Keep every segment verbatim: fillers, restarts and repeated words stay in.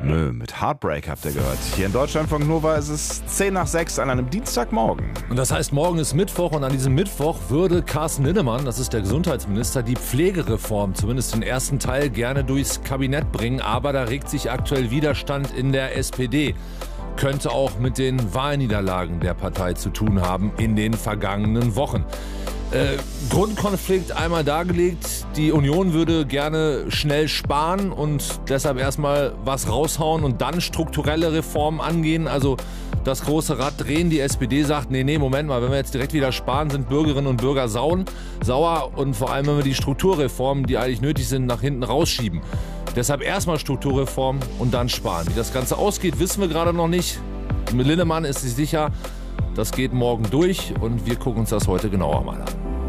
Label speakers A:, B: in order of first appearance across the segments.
A: Nö, mit Heartbreak habt ihr gehört. Hier in Deutschlandfunk Nova ist es zehn nach sechs an einem Dienstagmorgen.
B: Und das heißt, morgen ist Mittwoch und an diesem Mittwoch würde Carsten Linnemann, das ist der Gesundheitsminister, die Pflegereform, zumindest den ersten Teil, gerne durchs Kabinett bringen. Aber da regt sich aktuell Widerstand in der S P D. Könnte auch mit den Wahlniederlagen der Partei zu tun haben in den vergangenen Wochen. Äh, Grundkonflikt einmal dargelegt, die Union würde gerne schnell sparen und deshalb erstmal was raushauen und dann strukturelle Reformen angehen, also das große Rad drehen. Die S P D sagt, nee, nee, Moment mal, wenn wir jetzt direkt wieder sparen, sind Bürgerinnen und Bürger sauen, sauer und vor allem, wenn wir die Strukturreformen, die eigentlich nötig sind, nach hinten rausschieben. Deshalb erstmal Strukturreform und dann sparen. Wie das Ganze ausgeht, wissen wir gerade noch nicht. Mit Linnemann ist sich sicher, das geht morgen durch und wir gucken uns das heute genauer mal an.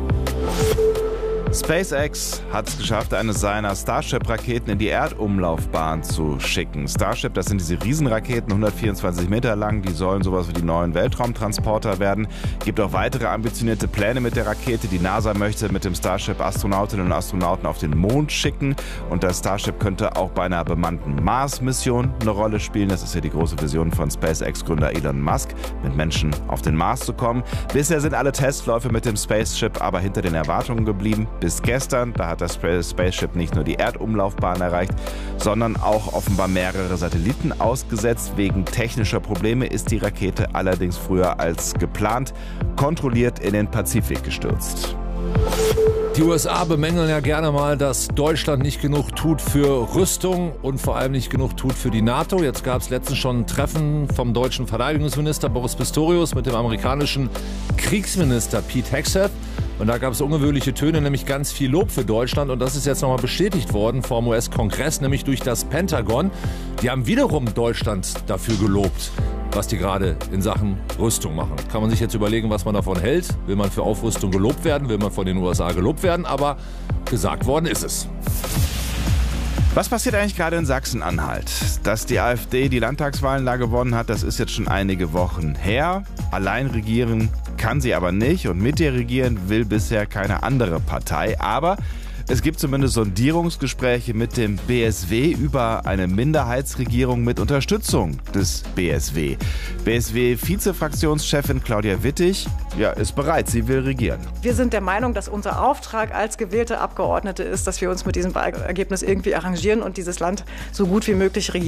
A: SpaceX hat es geschafft, eine seiner Starship-Raketen in die Erdumlaufbahn zu schicken. Starship, das sind diese Riesenraketen, hundertvierundzwanzig Meter lang, die sollen sowas wie die neuen Weltraumtransporter werden. Gibt auch weitere ambitionierte Pläne mit der Rakete. Die NASA möchte mit dem Starship Astronautinnen und Astronauten auf den Mond schicken. Und das Starship könnte auch bei einer bemannten Mars-Mission eine Rolle spielen. Das ist ja die große Vision von SpaceX-Gründer Elon Musk, mit Menschen auf den Mars zu kommen. Bisher sind alle Testläufe mit dem Spaceship aber hinter den Erwartungen geblieben. Bis gestern, da hat das Spaceship nicht nur die Erdumlaufbahn erreicht, sondern auch offenbar mehrere Satelliten ausgesetzt. Wegen technischer Probleme ist die Rakete allerdings früher als geplant kontrolliert in den Pazifik gestürzt.
B: Die U S A bemängeln ja gerne mal, dass Deutschland nicht genug tut für Rüstung und vor allem nicht genug tut für die NATO. Jetzt gab es letztens schon ein Treffen vom deutschen Verteidigungsminister Boris Pistorius mit dem amerikanischen Kriegsminister Pete Hegseth. Und da gab es ungewöhnliche Töne, nämlich ganz viel Lob für Deutschland. Und das ist jetzt nochmal bestätigt worden vom U S-Kongress, nämlich durch das Pentagon. Die haben wiederum Deutschland dafür gelobt, was die gerade in Sachen Rüstung machen. Kann man sich jetzt überlegen, was man davon hält. Will man für Aufrüstung gelobt werden? Will man von den U S A gelobt werden? Aber gesagt worden ist es.
A: Was passiert eigentlich gerade in Sachsen-Anhalt? Dass die AfD die Landtagswahlen da gewonnen hat, das ist jetzt schon einige Wochen her. Allein regieren kann sie aber nicht und mit ihr regieren will bisher keine andere Partei. Aber es gibt zumindest Sondierungsgespräche mit dem B S W über eine Minderheitsregierung mit Unterstützung des B S W. B S W-Vize-Fraktionschefin Claudia Wittig ja, ist bereit, sie will regieren.
C: Wir sind der Meinung, dass unser Auftrag als gewählte Abgeordnete ist, dass wir uns mit diesem Wahlergebnis irgendwie arrangieren und dieses Land so gut wie möglich regieren.